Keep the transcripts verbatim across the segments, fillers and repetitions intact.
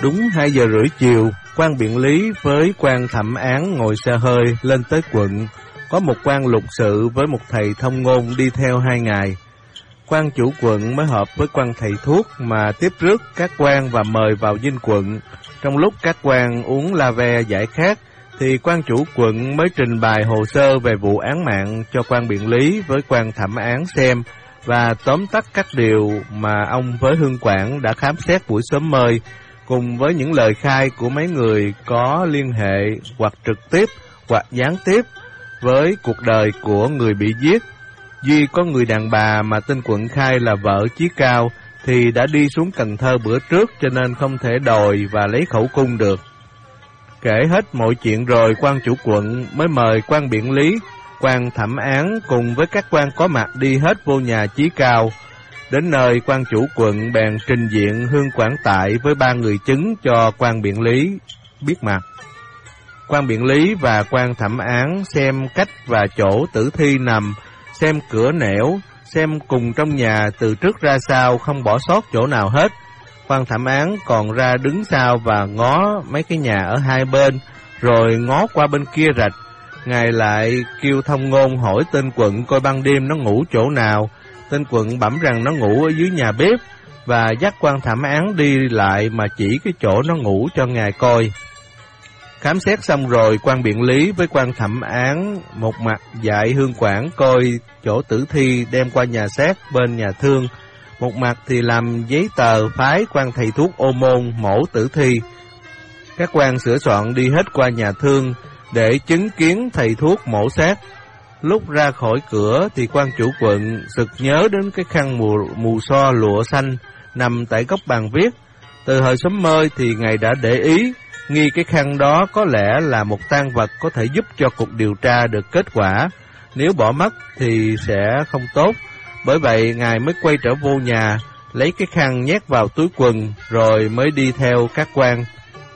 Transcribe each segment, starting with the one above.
Đúng hai giờ rưỡi chiều, quan biện lý với quan thẩm án ngồi xe hơi lên tới quận. Có một quan lục sự với một thầy thông ngôn đi theo hai ngày. Quan chủ quận mới họp với quan thầy thuốc mà tiếp rước các quan và mời vào dinh quận. Trong lúc các quan uống la ve giải khát, thì quan chủ quận mới trình bày hồ sơ về vụ án mạng cho quan biện lý với quan thẩm án xem và tóm tắt các điều mà ông với Hương Quảng đã khám xét buổi sớm mơi, cùng với những lời khai của mấy người có liên hệ hoặc trực tiếp hoặc gián tiếp với cuộc đời của người bị giết. Duy có người đàn bà mà tên quận khai là vợ Chí Cao thì đã đi xuống Cần Thơ bữa trước, cho nên không thể đòi và lấy khẩu cung được. Kể hết mọi chuyện rồi, quan chủ quận mới mời quan biện lý, quan thẩm án cùng với các quan có mặt đi hết vô nhà Chí Cao. Đến nơi, quan chủ quận bèn trình diện Hương Quảng Tại với ba người chứng cho quan biện lý biết mặt. Quan biện lý và quan thẩm án xem cách và chỗ tử thi nằm, xem cửa nẻo, xem cùng trong nhà từ trước ra sau không bỏ sót chỗ nào hết. Quan thẩm án còn ra đứng sau và ngó mấy cái nhà ở hai bên, rồi ngó qua bên kia rạch. Ngài lại kêu thông ngôn hỏi tên quận coi ban đêm nó ngủ chỗ nào. Tên quận bẩm rằng nó ngủ ở dưới nhà bếp, và dắt quan thẩm án đi lại mà chỉ cái chỗ nó ngủ cho ngài coi. Khám xét xong rồi, quan biện lý với quan thẩm án một mặt dạy Hương Quảng coi chỗ tử thi đem qua nhà xác bên nhà thương, một mặt thì làm giấy tờ phái quan thầy thuốc ô môn mổ tử thi. Các quan sửa soạn đi hết qua nhà thương để chứng kiến thầy thuốc mổ xác. Lúc ra khỏi cửa thì quan chủ quận sực nhớ đến cái khăn mù, mù so lụa xanh nằm tại góc bàn viết. Từ hồi sớm mơi thì ngài đã để ý, nghi cái khăn đó có lẽ là một tang vật có thể giúp cho cuộc điều tra được kết quả. Nếu bỏ mất thì sẽ không tốt. Bởi vậy ngài mới quay trở vô nhà, lấy cái khăn nhét vào túi quần, rồi mới đi theo các quan.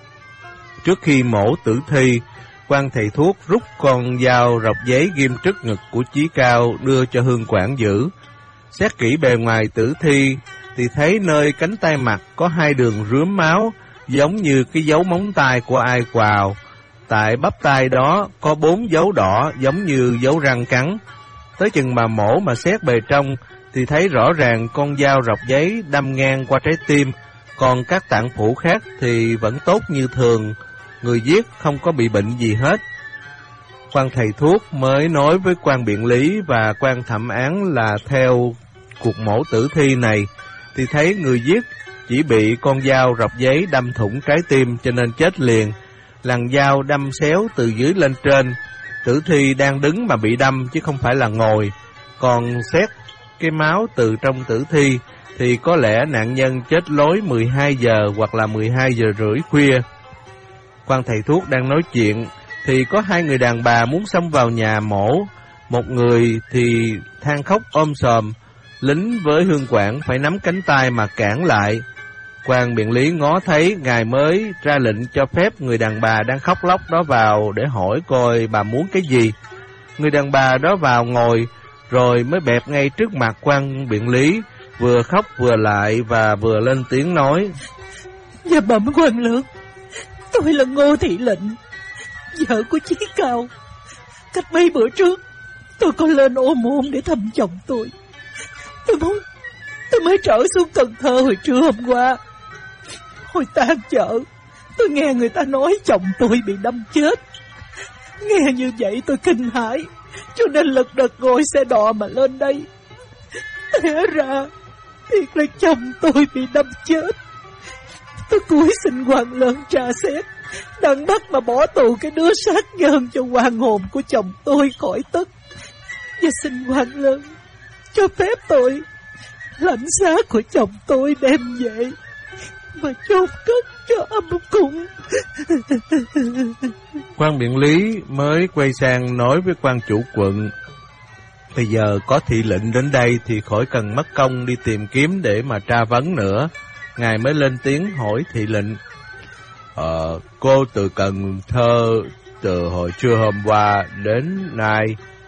Trước khi mổ tử thi, quan thầy thuốc rút con dao rọc giấy ghim trước ngực của Chí Cao đưa cho Hương Quảng giữ. Xét kỹ bề ngoài tử thi thì thấy nơi cánh tay mặt có hai đường rướm máu, giống như cái dấu móng tay của ai quào. Tại bắp tay đó có bốn dấu đỏ giống như dấu răng cắn. Tới chừng mà mổ mà xét bề trong thì thấy rõ ràng con dao rọc giấy đâm ngang qua trái tim, còn các tạng phủ khác thì vẫn tốt như thường, người giết không có bị bệnh gì hết. Quan thầy thuốc mới nói với quan biện lý và quan thẩm án là theo cuộc mổ tử thi này thì thấy người giết chỉ bị con dao rọc giấy đâm thủng trái tim cho nên chết liền. Làn dao đâm xéo từ dưới lên trên, tử thi đang đứng mà bị đâm chứ không phải là ngồi. Còn xét cái máu từ trong tử thi thì có lẽ nạn nhân chết lối mười hai giờ hoặc là mười hai giờ rưỡi khuya. Quan thầy thuốc đang nói chuyện thì có hai người đàn bà muốn xông vào nhà mổ. Một người thì than khóc ôm sòm, lính với Hương Quảng phải nắm cánh tay mà cản lại. Quan biện lý ngó thấy, ngài mới ra lệnh cho phép người đàn bà đang khóc lóc đó vào để hỏi coi bà muốn cái gì. Người đàn bà đó vào ngồi rồi mới bẹp ngay trước mặt quan biện lý, vừa khóc vừa lại và vừa lên tiếng nói: Dạ bẩm quan lớn, tôi là Ngô Thị Lệnh, vợ của Chí Cao. Cách mấy bữa trước tôi có lên Ô Môn để thăm chồng tôi. Tôi muốn Tôi mới trở xuống Cần Thơ hồi trưa hôm qua. Hồi tan chợ tôi nghe người ta nói chồng tôi bị đâm chết. Nghe như vậy tôi kinh hãi, cho nên lật đật ngồi xe đò mà lên đây. Té ra thiệt là chồng tôi bị đâm chết. Tôi cúi xin quan lớn tra xét, đặng bắt mà bỏ tù cái đứa sát nhân cho oan hồn của chồng tôi khỏi tức. Và xin quan lớn cho phép tôi lãnh xác của chồng tôi đem về mà chôn cất cho âm cung. Quan biện lý mới quay sang nói với quan chủ quận: Bây giờ có thị lệnh đến đây thì khỏi cần mất công đi tìm kiếm để mà tra vấn nữa. Ngài mới lên tiếng hỏi thị lệnh: Ờ, cô từ Cần Thơ từ hồi trưa hôm qua đến nay